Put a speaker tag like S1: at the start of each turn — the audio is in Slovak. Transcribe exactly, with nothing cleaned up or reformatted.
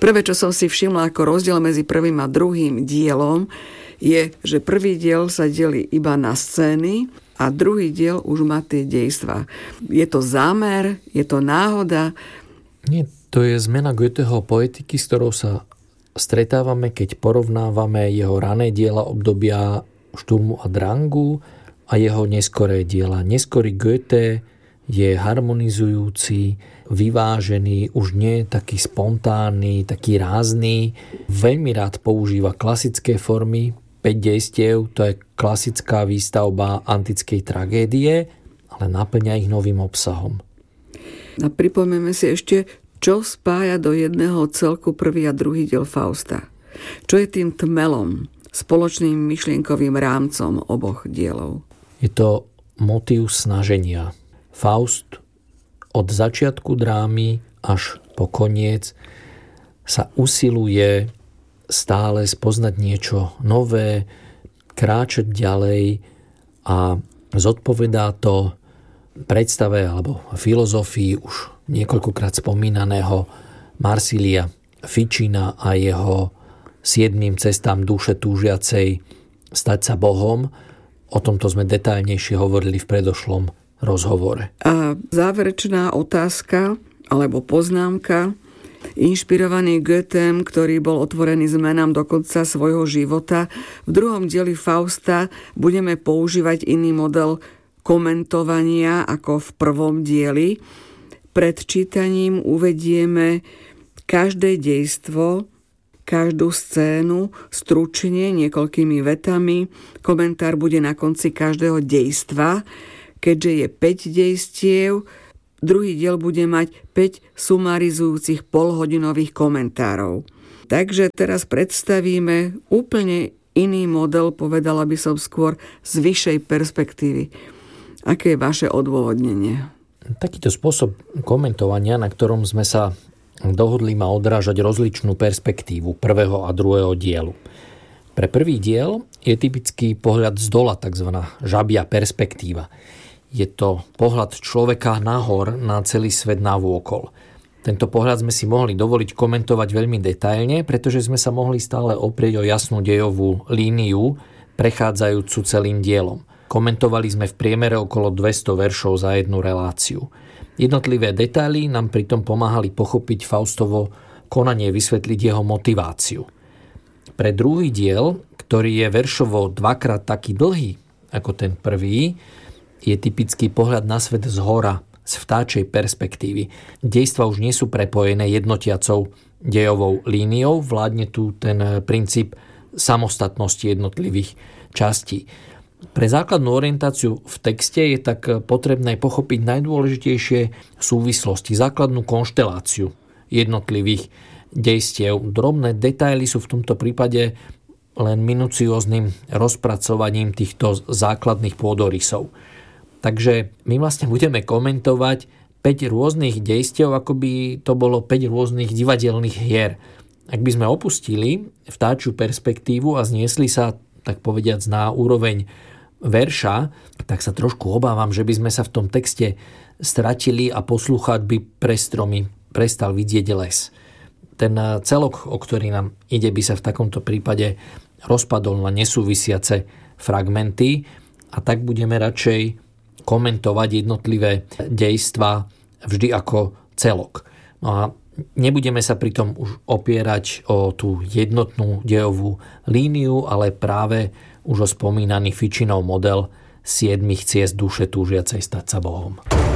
S1: Prvé, čo som si všimla ako rozdiel medzi prvým a druhým dielom, je, že prvý diel sa delí iba na scény a druhý diel už má tie dejstvá. Je to zámer, je to náhoda?
S2: Nie, to je zmena Goetheho poetiky, s ktorou sa stretávame, keď porovnávame jeho rané diela obdobia Šturmu a Drangu a jeho neskoré diela. Neskorý Goethe je harmonizujúci, vyvážený, už nie taký spontánny, taký rázny. Veľmi rád používa klasické formy, päť dejstiev, to je klasická výstavba antickej tragédie, ale naplňa ich novým obsahom.
S1: A pripomeňme si ešte, čo spája do jedného celku prvý a druhý diel Fausta. Čo je tým tmelom, spoločným myšlienkovým rámcom oboch dielov?
S2: Je to motív snaženia. Faust od začiatku drámy až po koniec sa usiluje stále spoznať niečo nové, kráčať ďalej a zodpovedá to predstave alebo filozofii už niekoľkokrát spomínaného Marsilia Ficina a jeho siedmým cestám duše túžiacej stať sa Bohom. O tomto sme detailnejšie hovorili v predošlom rozhovore.
S1: A záverečná otázka alebo poznámka. Inšpirovaný Goethem, ktorý bol otvorený zmenám do konca svojho života, v druhom dieli Fausta budeme používať iný model komentovania ako v prvom dieli. Pred čítaním uvedieme každé dejstvo, každú scénu stručne niekoľkými vetami. Komentár bude na konci každého dejstva. Keďže je päť dejstiev, druhý diel bude mať päť sumarizujúcich polhodinových komentárov. Takže teraz predstavíme úplne iný model, povedala by som skôr z vyššej perspektívy. Aké je vaše odôvodnenie?
S2: Takýto spôsob komentovania, na ktorom sme sa dohodli, má odrážať rozličnú perspektívu prvého a druhého dielu. Pre prvý diel je typický pohľad z dola, tzv. Žabia perspektíva. Je to pohľad človeka nahor na celý svet navôkol. Tento pohľad sme si mohli dovoliť komentovať veľmi detailne, pretože sme sa mohli stále oprieť o jasnú dejovú líniu, prechádzajúcu celým dielom. Komentovali sme v priemere okolo dvesto veršov za jednu reláciu. Jednotlivé detaily nám pritom pomáhali pochopiť Faustovo konanie, vysvetliť jeho motiváciu. Pre druhý diel, ktorý je veršovo dvakrát taký dlhý ako ten prvý, je typický pohľad na svet zhora, z vtáčej perspektívy. Dejstva už nie sú prepojené jednotiacou dejovou líniou, vládne tu ten princíp samostatnosti jednotlivých častí. Pre základnú orientáciu v texte je tak potrebné pochopiť najdôležitejšie súvislosti, základnú konšteláciu jednotlivých dejstiev. Drobné detaily sú v tomto prípade len minucióznym rozpracovaním týchto základných pôdorysov. Takže my vlastne budeme komentovať päť rôznych dejstiev, ako by to bolo päť rôznych divadelných hier. Ak by sme opustili vtáčiu perspektívu a zniesli sa, tak povediac, na úroveň verša, tak sa trošku obávam, že by sme sa v tom texte stratili a poslucháč by pre stromy prestal vidieť les. Ten celok, o ktorý nám ide, by sa v takomto prípade rozpadol na nesúvisiace fragmenty a tak budeme radšej komentovať jednotlivé dejstva vždy ako celok. No a nebudeme sa pritom už opierať o tú jednotnú dejovú líniu, ale práve už o spomínaný Fichinov model siedmich ciest duše túžiacej stať sa Bohom.